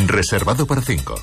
Reservado para 5.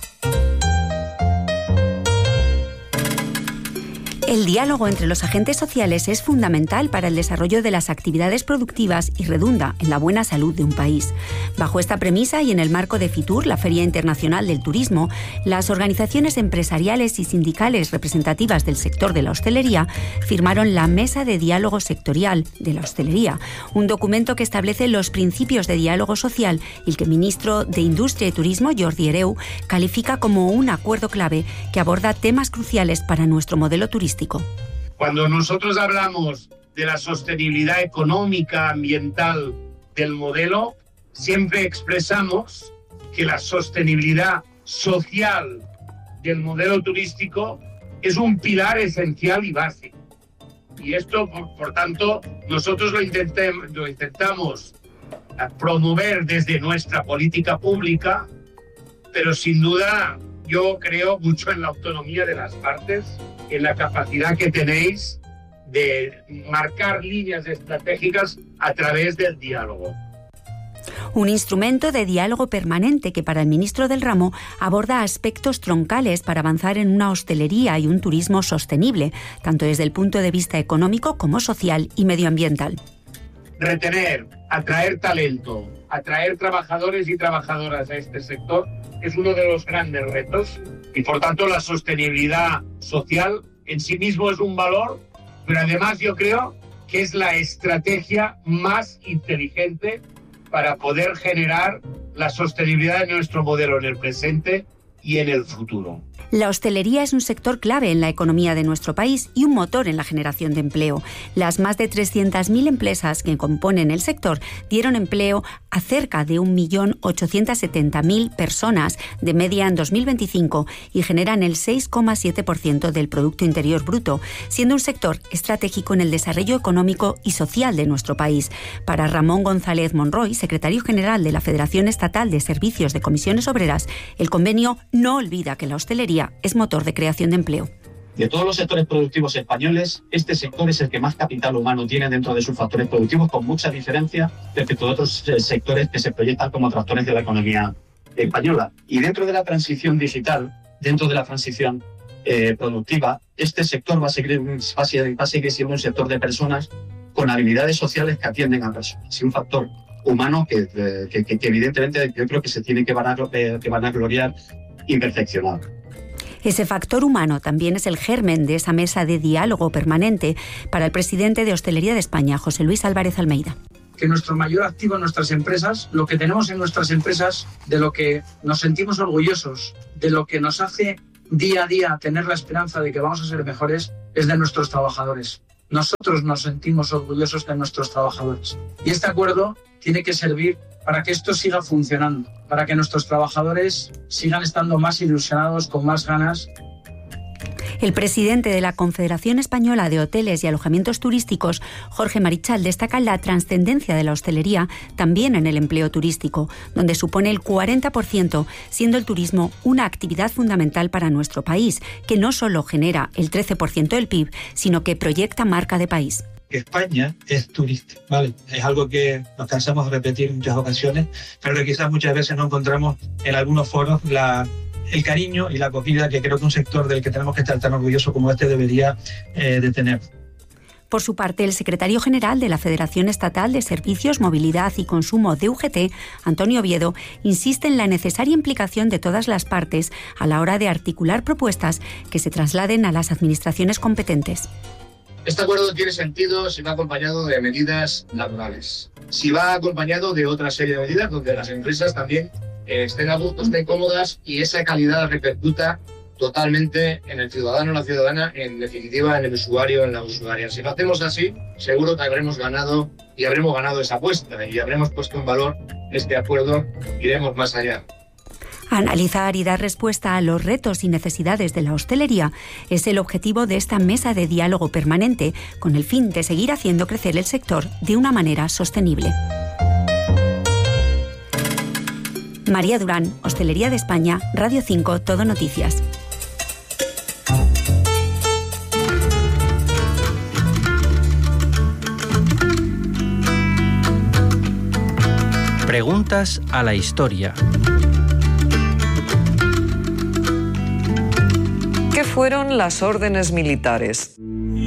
El diálogo entre los agentes sociales es fundamental para el desarrollo de las actividades productivas y redunda en la buena salud de un país. Bajo esta premisa y en el marco de FITUR, la Feria Internacional del Turismo, las organizaciones empresariales y sindicales representativas del sector de la hostelería firmaron la Mesa de Diálogo Sectorial de la Hostelería, un documento que establece los principios de diálogo social y el que el ministro de Industria y Turismo, Jordi Hereu, califica como un acuerdo clave que aborda temas cruciales para nuestro modelo turístico. Cuando nosotros hablamos de la sostenibilidad económica, ambiental del modelo, siempre expresamos que la sostenibilidad social del modelo turístico es un pilar esencial y básico. Y esto, por tanto, nosotros lo intentamos promover desde nuestra política pública, pero sin duda yo creo mucho en la autonomía de las partes, en la capacidad que tenéis de marcar líneas estratégicas a través del diálogo. Un instrumento de diálogo permanente que para el ministro del ramo aborda aspectos troncales para avanzar en una hostelería y un turismo sostenible, tanto desde el punto de vista económico como social y medioambiental. Retener, atraer talento, atraer trabajadores y trabajadoras a este sector es uno de los grandes retos y por tanto la sostenibilidad social en sí mismo es un valor, pero además yo creo que es la estrategia más inteligente para poder generar la sostenibilidad de nuestro modelo en el presente y en el futuro. La hostelería es un sector clave en la economía de nuestro país y un motor en la generación de empleo. Las más de 300.000 empresas que componen el sector dieron empleo a cerca de 1.870.000 personas de media en 2025 y generan el 6,7% del Producto Interior Bruto, siendo un sector estratégico en el desarrollo económico y social de nuestro país. Para Ramón González Monroy, secretario general de la Federación Estatal de Servicios de Comisiones Obreras, el convenio no olvida que la hostelería es motor de creación de empleo. De todos los sectores productivos españoles, este sector es el que más capital humano tiene dentro de sus factores productivos, con mucha diferencia respecto a otros sectores que se proyectan como tractores de la economía española. Y dentro de la transición digital, dentro de la transición productiva, este sector va a seguir siendo un sector de personas con habilidades sociales que atienden a personas. Y un factor humano que evidentemente yo creo que se tiene que vanagloriar y perfeccionar. Ese factor humano también es el germen de esa mesa de diálogo permanente para el presidente de Hostelería de España, José Luis Álvarez Almeida. Que nuestro mayor activo en nuestras empresas, lo que tenemos en nuestras empresas, de lo que nos sentimos orgullosos, de lo que nos hace día a día tener la esperanza de que vamos a ser mejores, es de nuestros trabajadores. Nosotros nos sentimos orgullosos de nuestros trabajadores. Y este acuerdo tiene que servir para que esto siga funcionando, para que nuestros trabajadores sigan estando más ilusionados, con más ganas. El presidente de la Confederación Española de Hoteles y Alojamientos Turísticos, Jorge Marichal, destaca la trascendencia de la hostelería también en el empleo turístico, donde supone el 40%, siendo el turismo una actividad fundamental para nuestro país, que no solo genera el 13% del PIB, sino que proyecta marca de país. Que España es turística, ¿vale? Es algo que nos cansamos de repetir en muchas ocasiones, pero que quizás muchas veces no encontramos en algunos foros el cariño y la acogida que creo que un sector del que tenemos que estar tan orgulloso como este debería de tener. Por su parte, el secretario general de la Federación Estatal de Servicios, Movilidad y Consumo de UGT, Antonio Oviedo, insiste en la necesaria implicación de todas las partes a la hora de articular propuestas que se trasladen a las administraciones competentes. Este acuerdo tiene sentido si va acompañado de medidas laborales, si va acompañado de otra serie de medidas donde las empresas también estén a gusto, estén cómodas y esa calidad repercuta totalmente en el ciudadano, la ciudadana, en definitiva en el usuario, en la usuaria. Si lo hacemos así, seguro que habremos ganado esa apuesta y habremos puesto en valor este acuerdo, iremos más allá. Analizar y dar respuesta a los retos y necesidades de la hostelería es el objetivo de esta mesa de diálogo permanente, con el fin de seguir haciendo crecer el sector de una manera sostenible. María Durán, Hostelería de España, Radio 5, Todo Noticias. Preguntas a la historia. ¿Qué fueron las órdenes militares?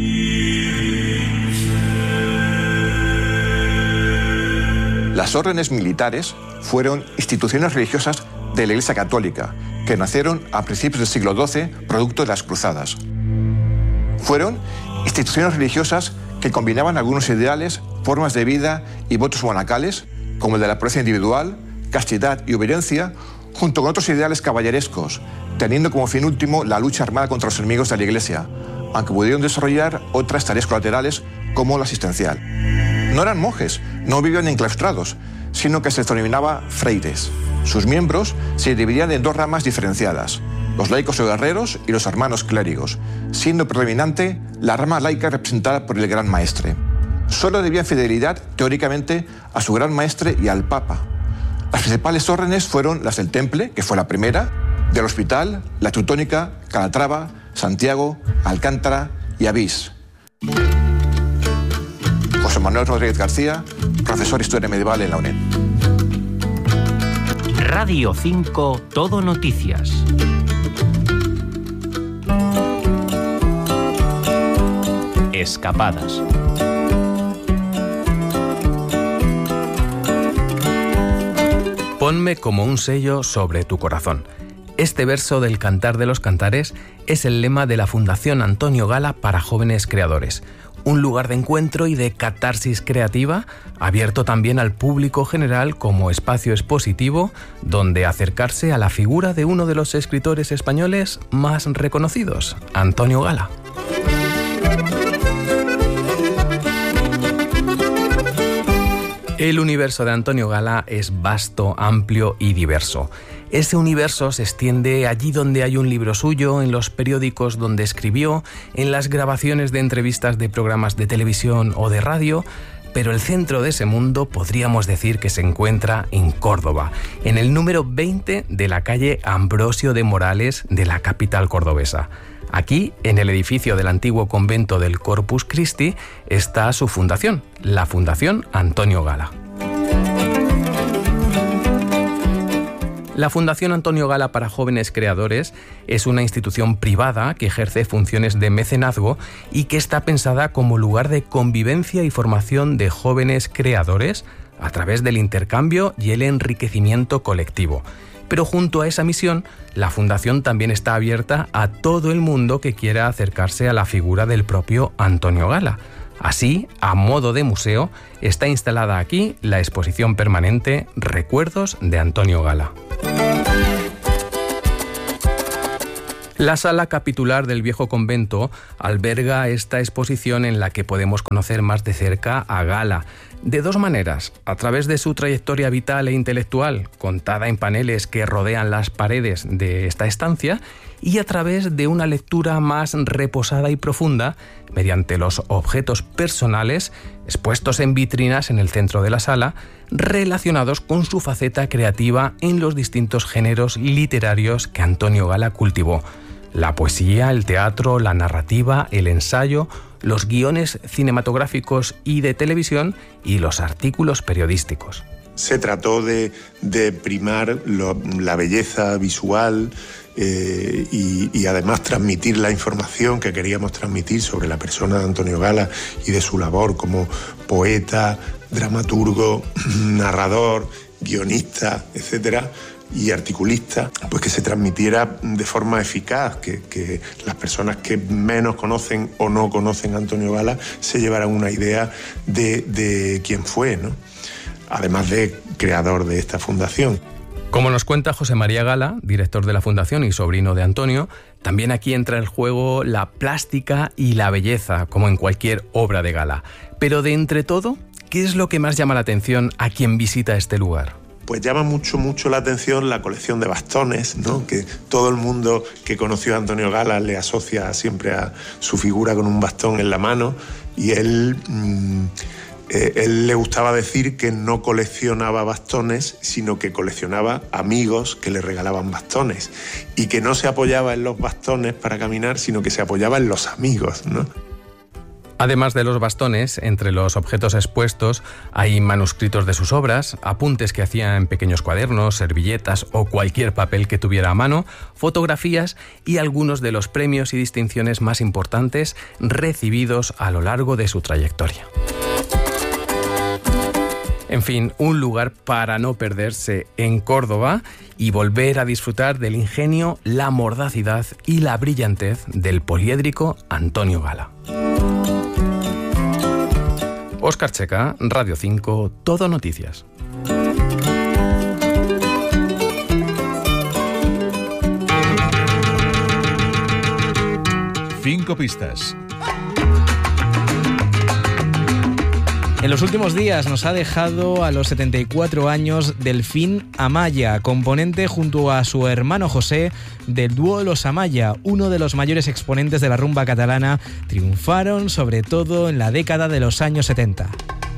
Las órdenes militares fueron instituciones religiosas de la Iglesia Católica que nacieron a principios del siglo XII producto de las cruzadas. Fueron instituciones religiosas que combinaban algunos ideales, formas de vida y votos monacales, como el de la pureza individual, castidad y obediencia, junto con otros ideales caballerescos, teniendo como fin último la lucha armada contra los enemigos de la Iglesia, aunque pudieron desarrollar otras tareas colaterales como la asistencial. No eran monjes, no vivían enclaustrados, sino que se les denominaba freires. Sus miembros se dividían en dos ramas diferenciadas, los laicos o guerreros y los hermanos clérigos, siendo predominante la rama laica representada por el Gran Maestre. Solo debían fidelidad, teóricamente, a su Gran Maestre y al Papa. Las principales órdenes fueron las del Temple, que fue la primera, del Hospital, la Teutónica, Calatrava, Santiago, Alcántara y Avís. José Manuel Rodríguez García, profesor de Historia Medieval en la UNED. Radio 5 Todo Noticias. Escapadas. Ponme como un sello sobre tu corazón. Este verso del Cantar de los Cantares es el lema de la Fundación Antonio Gala para Jóvenes Creadores, un lugar de encuentro y de catarsis creativa, abierto también al público general como espacio expositivo, donde acercarse a la figura de uno de los escritores españoles más reconocidos, Antonio Gala. El universo de Antonio Gala es vasto, amplio y diverso. Ese universo se extiende allí donde hay un libro suyo, en los periódicos donde escribió, en las grabaciones de entrevistas de programas de televisión o de radio, pero el centro de ese mundo podríamos decir que se encuentra en Córdoba, en el número 20 de la calle Ambrosio de Morales de la capital cordobesa. Aquí, en el edificio del antiguo convento del Corpus Christi, está su fundación, la Fundación Antonio Gala. La Fundación Antonio Gala para Jóvenes Creadores es una institución privada que ejerce funciones de mecenazgo y que está pensada como lugar de convivencia y formación de jóvenes creadores a través del intercambio y el enriquecimiento colectivo. Pero junto a esa misión, la Fundación también está abierta a todo el mundo que quiera acercarse a la figura del propio Antonio Gala. Así, a modo de museo, está instalada aquí la exposición permanente Recuerdos de Antonio Gala. La sala capitular del viejo convento alberga esta exposición en la que podemos conocer más de cerca a Gala, de dos maneras: a través de su trayectoria vital e intelectual, contada en paneles que rodean las paredes de esta estancia, y a través de una lectura más reposada y profunda mediante los objetos personales expuestos en vitrinas en el centro de la sala, relacionados con su faceta creativa en los distintos géneros literarios que Antonio Gala cultivó: la poesía, el teatro, la narrativa, el ensayo, los guiones cinematográficos y de televisión y los artículos periodísticos. Se trató de primar la belleza visual y además transmitir la información que queríamos transmitir sobre la persona de Antonio Gala y de su labor como poeta, dramaturgo, narrador, guionista, etcétera, y articulista, pues que se transmitiera de forma eficaz, que las personas que menos conocen o no conocen a Antonio Gala se llevaran una idea de quién fue, ¿no? Además de creador de esta fundación. Como nos cuenta José María Gala, director de la Fundación y sobrino de Antonio, también aquí entra en juego la plástica y la belleza, como en cualquier obra de Gala. Pero de entre todo, ¿qué es lo que más llama la atención a quien visita este lugar? Pues llama mucho la atención la colección de bastones, ¿no? Que todo el mundo que conoció a Antonio Gala le asocia siempre a su figura con un bastón en la mano, y él le gustaba decir que no coleccionaba bastones, sino que coleccionaba amigos que le regalaban bastones, y que no se apoyaba en los bastones para caminar, sino que se apoyaba en los amigos, ¿no? Además de los bastones, entre los objetos expuestos hay manuscritos de sus obras, apuntes que hacía en pequeños cuadernos, servilletas o cualquier papel que tuviera a mano, fotografías y algunos de los premios y distinciones más importantes recibidos a lo largo de su trayectoria. En fin, un lugar para no perderse en Córdoba y volver a disfrutar del ingenio, la mordacidad y la brillantez del poliédrico Antonio Gala. Óscar Checa, Radio 5, Todo Noticias. Cinco pistas. En los últimos días nos ha dejado a los 74 años Delfín Amaya, componente junto a su hermano José del dúo Los Amaya, uno de los mayores exponentes de la rumba catalana. Triunfaron sobre todo en la década de los años 70.